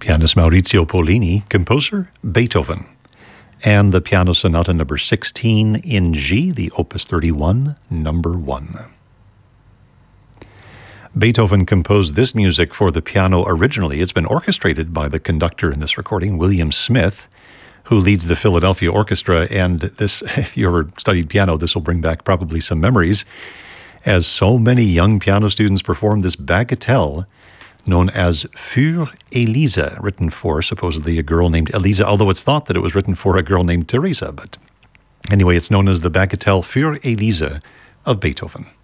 pianist Maurizio Pollini, composer Beethoven. And the Piano Sonata number 16 in G, the Opus 31, number 1. Beethoven composed this music for the piano originally. It's been orchestrated by the conductor in this recording, William Smith, who leads the Philadelphia Orchestra. And this, if you ever studied piano, this will bring back probably some memories, as so many young piano students performed this bagatelle known as Für Elise, written for supposedly a girl named Elisa, although it's thought that it was written for a girl named Teresa. But anyway, it's known as the bagatelle Für Elise of Beethoven.